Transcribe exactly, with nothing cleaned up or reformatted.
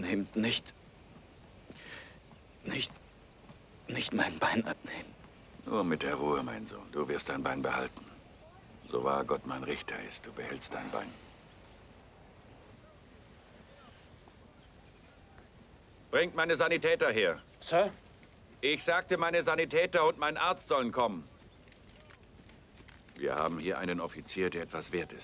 Nehmt nicht... Nicht... Nicht mein Bein abnehmen. Nur mit der Ruhe, mein Sohn. Du wirst dein Bein behalten. So wahr Gott mein Richter ist, du behältst dein Bein. Bringt meine Sanitäter her. Sir? Ich sagte, meine Sanitäter und mein Arzt sollen kommen. Wir haben hier einen Offizier, der etwas wert ist.